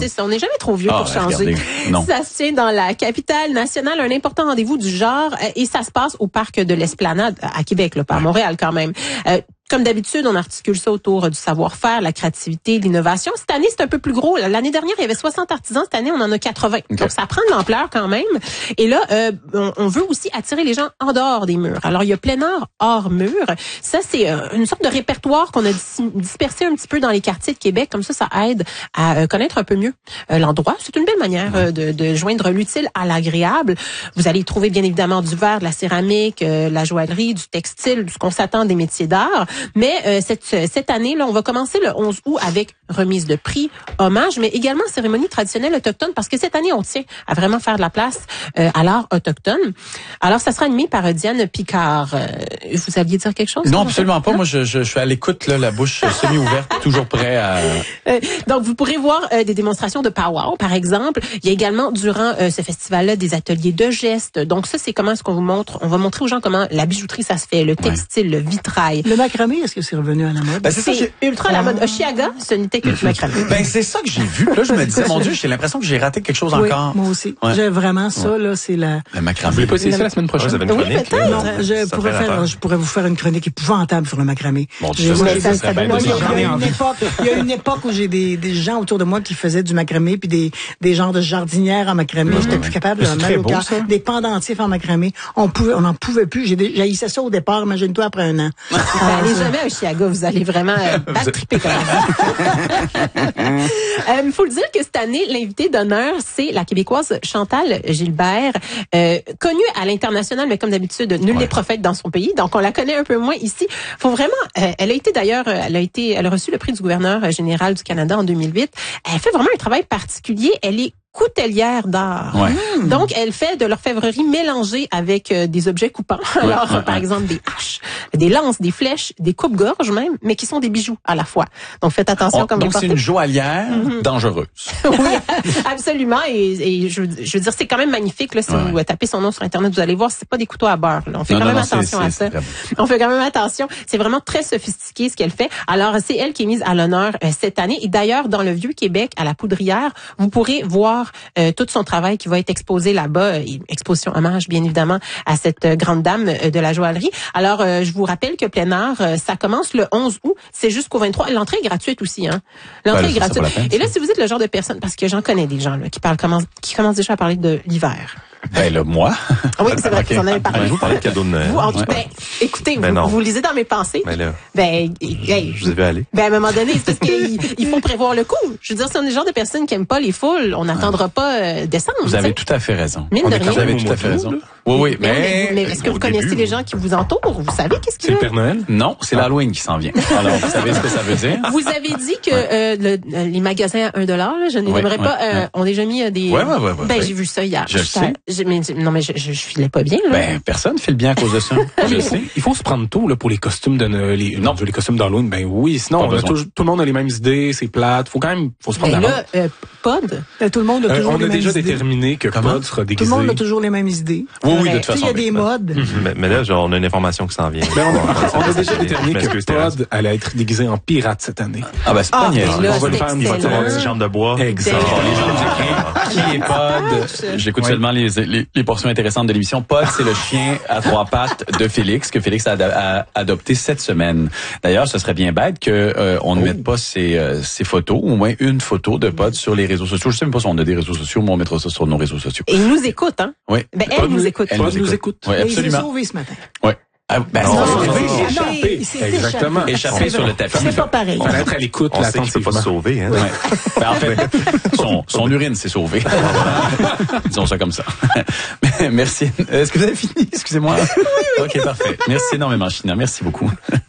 C'est ça, on n'est jamais trop vieux pour changer. Non. Ça se tient dans la capitale nationale, un important rendez-vous du genre, et ça se passe au parc de l'Esplanade à Québec, là, pas à Montréal quand même. Comme d'habitude, on articule ça autour du savoir-faire, la créativité, l'innovation. Cette année, c'est un peu plus gros. L'année dernière, il y avait 60 artisans. Cette année, on en a 80. Okay. Donc, ça prend de l'ampleur quand même. Et là, on veut aussi attirer les gens en dehors des murs. Alors, il y a plein air hors mur. Ça, c'est une sorte de répertoire qu'on a dispersé un petit peu dans les quartiers de Québec. Comme ça aide à connaître un peu mieux l'endroit. C'est une belle manière de joindre l'utile à l'agréable. Vous allez y trouver, bien évidemment, du verre, de la céramique, la joaillerie, du textile, ce qu'on s'attend des métiers d'art. Mais cette année, là, on va commencer le 11 août avec remise de prix, hommage, mais également cérémonie traditionnelle autochtone, parce que cette année, on tient à vraiment faire de la place à l'art autochtone. Alors, ça sera animé par Diane Picard. Vous aviez dire quelque chose? Non, absolument pas. Moi, je suis à l'écoute, là, la bouche semi-ouverte, toujours prêt à... Donc, vous pourrez voir des démonstrations de powwow, par exemple. Il y a également, durant ce festival-là, des ateliers de gestes. Donc, ça, c'est comment est-ce qu'on vous montre. On va montrer aux gens comment la bijouterie, ça se fait, le textile, le vitrail. Le macramé, est-ce que c'est revenu à la mode? Ben, c'est ultra à la mode. Oshiaga, ce n'était que du macramé. Ben, c'est ça que j'ai vu. Là, je me disais, mon Dieu, j'ai l'impression que j'ai raté quelque chose encore. Moi aussi. J'ai vraiment ça, là, c'est la... Le macramé. Vous voulez pas essayer ça la semaine prochaine? Oui, peut-être. Non, je pourrais vous faire une chronique épouvantable sur le macramé. Bon, Il y a une époque où j'ai des gens autour de moi qui faisaient du macramé, puis des genres de jardinières en macramé. J'étais plus capable de mal au cœur. Des pendentifs en macramé. On n'en pouvait plus. J'haïssais ça au départ, imagine-toi après un an. Allez jamais à Oshiaga, vous allez vraiment battre triper comme ça. Il faut le dire que cette année, l'invité d'honneur, c'est la Québécoise Chantal Gilbert, connue à l'international, mais comme d'habitude, nul n'est prophète dans son pays, donc on la connaît un peu moins ici. Faut vraiment, elle a reçu le prix du gouverneur général du Canada en 2008. Elle fait vraiment un travail particulier. Elle est coutelière d'art. Ouais. Donc, elle fait de l'orfèvrerie mélangée avec des objets coupants. Alors, par exemple, des haches, des lances, des flèches, des coupes-gorges même, mais qui sont des bijoux à la fois. Donc, faites attention comme vous portez. Donc, c'est une joaillière dangereuse. Oui, absolument. Et je veux dire, c'est quand même magnifique. Là, si vous tapez son nom sur Internet, vous allez voir, c'est pas des couteaux à beurre. Là. On fait quand même attention à ça. On fait quand même attention. C'est vraiment très sophistiqué ce qu'elle fait. Alors, c'est elle qui est mise à l'honneur cette année. Et d'ailleurs, dans le Vieux-Québec, à la Poudrière, vous pourrez voir tout son travail qui va être exposé là-bas, exposition hommage bien évidemment à cette grande dame de la joaillerie. Alors je vous rappelle que plein art, ça commence le 11 août, c'est jusqu'au 23. L'entrée est gratuite aussi, hein. L'entrée est gratuite. Et là, si vous êtes le genre de personne, parce que j'en connais des gens là qui commencent déjà à parler de l'hiver. Ben là, moi. Oui, c'est vrai que vous en avez parlé. Vous parlez de cadeaux de Noël. Écoutez, vous lisez dans mes pensées. Ben là. Je vous avez allé. Ben à un moment donné, c'est parce qu'il faut prévoir le coup. Je veux dire, si on est le genre de personnes qui aiment pas les foules, on n'attendra pas décembre. Vous avez tout à fait raison. Mine de rien. Vous avez tout à fait raison. Oui, mais est-ce que vous connaissez les gens qui vous entourent? Vous savez qu'est-ce qu'il y a? C'est le Père Noël? Non, c'est l'Halloween qui s'en vient. Alors, vous savez ce que ça veut dire? Vous avez dit que les magasins à $1, là, je n'aimerais pas, ont déjà mis des... Ouais. Ben, j'ai vu ça hier. Je sais. Non, mais je filais pas bien, là. Ben, personne file bien à cause de ça. Il faut se prendre tôt, là, pour les costumes les costumes d'Halloween. Ben oui, sinon, tout le monde a les mêmes idées, c'est plate. Faut se prendre d'avance. Là, Pod. Tout le monde a toujours les mêmes idées. On a déjà déterminé que Pod sera déguisé. Tout le monde a toujours les mêmes idées. Oui, de toute façon. Il y a des modes. Mais là, on a une information qui s'en vient. On a déjà déterminé que Pod allait être déguisé en pirate cette année. Ah, ben, c'est pas niaiseux. On va lui faire une jambe de bois. Exactement. Qui est Pod? J'écoute seulement les portions intéressantes de l'émission. Pod, c'est le chien à 3 pattes de Félix, que Félix a adopté cette semaine. D'ailleurs, ce serait bien bête que on ne mette pas ses photos, au moins une photo de Pod sur les réseaux sociaux. Je sais même pas si on a des réseaux sociaux, mais on mettra ça sur nos réseaux sociaux. Et il nous écoute, hein? Oui. Ben, elle nous écoute. Pod nous écoute. Oui, absolument. Il s'est sauvé ce matin. Oui. Ah, ben, il s'est exactement. Échappé sur le tapis. C'est pas pareil. On va être à l'écoute, on sait qu'il peut pas se sauver, hein. Ouais. Ben, en fait, son urine s'est sauvée. Disons ça comme ça. Merci. Est-ce que vous avez fini? Excusez-moi. Oui. OK, parfait. Merci énormément, China. Merci beaucoup.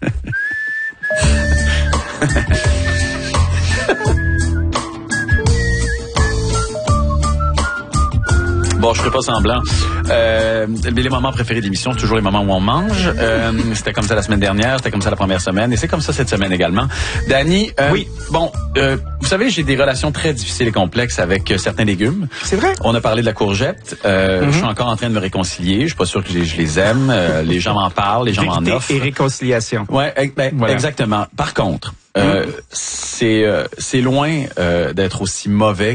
Bon, je ferai pas semblant. Les moments préférés de l'émission, toujours les moments où on mange. C'était comme ça la semaine dernière, c'était comme ça la première semaine, et c'est comme ça cette semaine également. Dani, oui. Bon, vous savez, j'ai des relations très difficiles et complexes avec certains légumes. C'est vrai? On a parlé de la courgette. Je suis encore en train de me réconcilier. Je suis pas sûr que je les aime. Les gens m'en parlent, les gens m'en offrent. Et réconciliation. Ouais, voilà. Exactement. Par contre, c'est loin d'être aussi mauvais